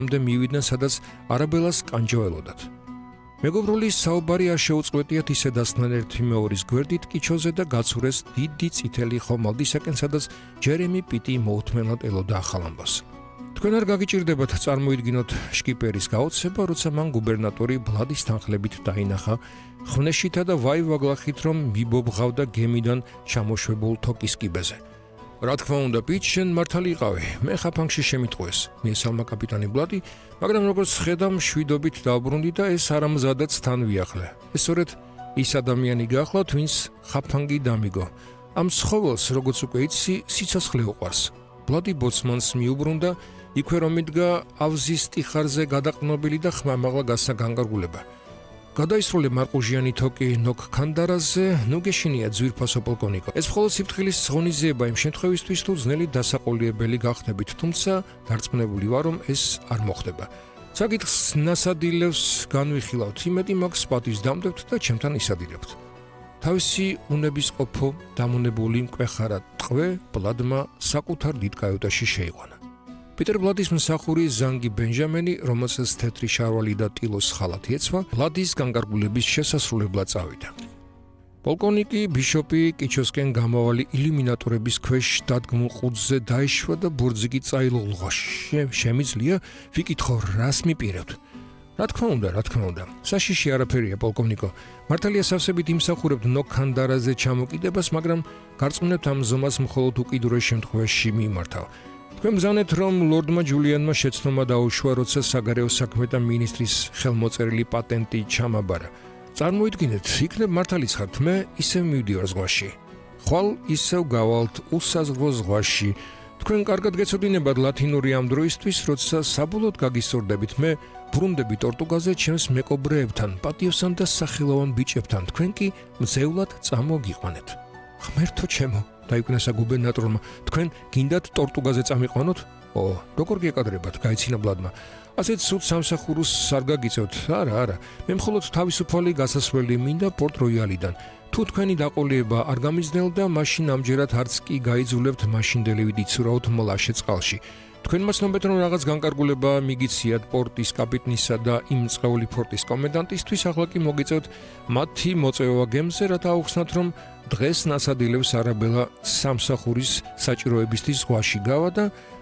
მივიდნენ, სადაც არაბელას კანჯო ელოდათ. მეგობრულის საუბარი არ შეუწყვეტიათ ისე დასხდნენ ერთი მეორის გვერდით კიჩოზე და გაცურეს დიდი წითელი ხომალდისაკენ, სადაც ჯერემი პიტი მოუთმენლად ელოდა ახალ ამბავს. თქვენ არ გაგიჭირდებათ წარმოიდგინოთ შკიპერის გაოცება, როცა მან გუბერნატორი ბლადის თანხლებით დაინახა ხვნეშითა და ვაივაგლახით, რომ მიბობღავდა გემიდან ჩამოშვებულ თოკის კიბეზე. რა თქმა უნდა, პიტ, შენ მართალი იყავი. მე ხაფანგში შემიტყვეს, მიესალმა კაპიტანი ბლადი, მაგრამ როგორც ხედავ, მშვიდობით დავბრუნდი და ეს არამზადაც თან ვიახლე. ეს სწორედ ის ადამიანი გახლა, ვინც ხაფანგი დამიგო. ამ ცხოველს, როგორც უკვე იცი, სიცოცხლე უყვარს. ბლადი ბოცმანს მიუბრუნდა, იქვე რომ იდგა ავზის ტიხარზე გადაყნობილი და ხმამაღლა გასა განკარგულება. გადაისროლე მარყუჟიანი თოკი ნოკ ქანდარაზე, ნუ გეშინია ძვირფასო პოლკოვნიკო. ეს მხოლოდ სიფრთხილის ღონისძიება იმ შემთხვევისთვის, თუ ძნელი დასაყოლიებელი გახდებით, თუმცა დარწმუნებული ვარ, რომ ეს არ მოხდება. საკითხს ნასადილებს განვიხილავთ, იმედი მაქვს პატივს დამდებთ და ჩემთან ისადილებთ. თავისი უნებისყოფო დამონებული მკვეხარა ტყვე ბლადმა საკუთარ დიდ კაიუტაში შეიყვანა. პიტერ ბლადის მსახური ზანგი ბენჟამენი, რომელსაც თეთრი შარვალი და ტილოს ხალათი ეცვა, ბლადის განკარგულების შესასრულებლად წავიდა. პოლკოვნიკი ბიშოპი კიჩოსკენ გამავალი ილუმინატორების ქვეშ დადგმულ ყუთზე დაეშვა და ბურძიგი წაილოღლღა. შემიძლია ვიკითხო, რას მიპირებთ? რა თქმა უნდა. საშიში არაფერია, პოლკოვნიკო. მართალია სავსებით იმსახურებთ ნოკ ქანდარაზე ჩამოკიდებას, მაგრამ გარწმუნებთ ამ ზომას მხოლოდ უკიდურეს შემთხვევაში მიმართავ. თქვენ ბრძანეთ, რომ ლორდმა ჯულიანმა შეცნობა დაუშვა, როცა საგარეო საქმეთა მინისტრის ხელმოწერილი პატენტი ჩამაბარა. წარმოიდგინეთ, იქნებ მართალიც ხართ, მე ისევ მივდივარ ზღვაში. ხვალ ისევ გავალთ უსაზღვრო ზღვაში. თქვენ კარგად გეცოდინებათ ლათინური ამ დროისთვის, როცა საბოლოოდ გაგისწორდებით, მე ბრუნდები პორტუგალზე ჩემს მეკობრეებთან, პატიოსან და სახელოვან ბიჭებთან, თქვენ კი მძევლად წამოგიყვანეთ. ღმერთო ჩემო, დაიკვნა გუბერნატორმა, თქვენ გინდათ პორტუგალზე წამიყვანოთ? როგორ გეკადრებათ, გაიცინა ბლადმა. ასეთ სულ სამსახურს არ გაგიწევთ. არა, მე მხოლოდ თავისუფალი გასასვლელი მინდა პორტ როიალიდან. თუ თქვენი დაყოლება არ გამიზნელდა, მაშინ ამჯერად არც კი გაიძულებთ მაშინდელივით იცურავთ მლაშე წყალში. თქვენმა ცნობეთ, რომ რაღაც განკარგულება მიგიციათ პორტის კაპიტნისა და იმ წყეული ფორტის კომენდანტისთვის, ახლა კი მოგიწევთ მათი მოწვევა გემზე, რათა აუხსნათ, რომ დღეს ნასადილებს არაბელა სამსახურის საჭიროებისთვის ზღვაში გავა და